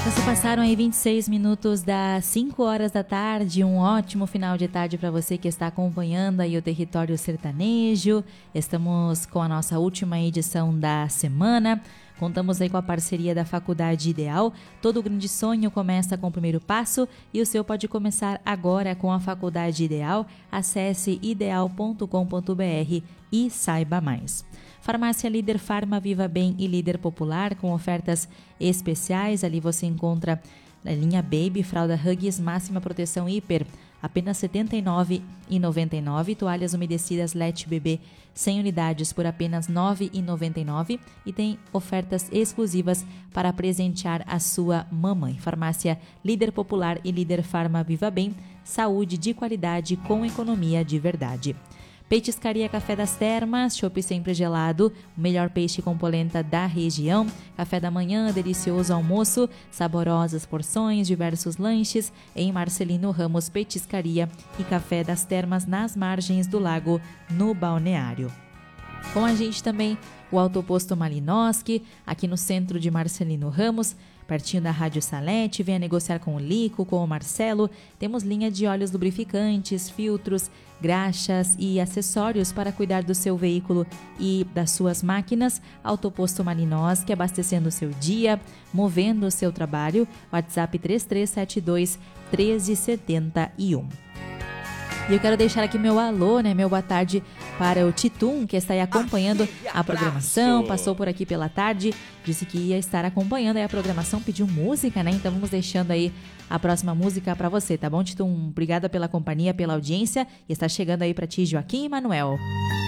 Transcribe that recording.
Já se passaram aí 26 minutos das 5 horas da tarde. Um ótimo final de tarde para você que está acompanhando aí o Território Sertanejo. Estamos com a nossa última edição da semana. Contamos aí com a parceria da Faculdade Ideal. Todo grande sonho começa com o primeiro passo e o seu pode começar agora com a Faculdade Ideal. Acesse ideal.com.br e saiba mais. Farmácia Líder Farma Viva Bem e Líder Popular com ofertas especiais. Ali você encontra a linha Baby, fralda Huggies, máxima proteção hiper, apenas R$ 79,99. Toalhas umedecidas Let Bebê 100 unidades por apenas R$ 9,99. E tem ofertas exclusivas para presentear a sua mamãe. Farmácia Líder Popular e Líder Farma Viva Bem, saúde de qualidade com economia de verdade. Petiscaria Café das Termas, chopp sempre gelado, o melhor peixe com polenta da região, café da manhã, delicioso almoço, saborosas porções, diversos lanches em Marcelino Ramos Petiscaria e Café das Termas nas margens do lago, no Balneário. Com a gente também o Autoposto Malinowski, aqui no centro de Marcelino Ramos, pertinho da Rádio Salete. Venha negociar com o Lico, com o Marcelo. Temos linha de óleos lubrificantes, filtros, graxas e acessórios para cuidar do seu veículo e das suas máquinas. Autoposto Malinowski, abastecendo o seu dia, movendo o seu trabalho. WhatsApp 3372 1371. E eu quero deixar aqui meu alô, meu boa tarde para o Titum, que está aí acompanhando a programação, passou por aqui pela tarde, disse que ia estar acompanhando aí a programação, pediu música, Então vamos deixando aí a próxima música para você, tá bom, Titum? Obrigada pela companhia, pela audiência, e está chegando aí para ti, Joaquim e Manuel.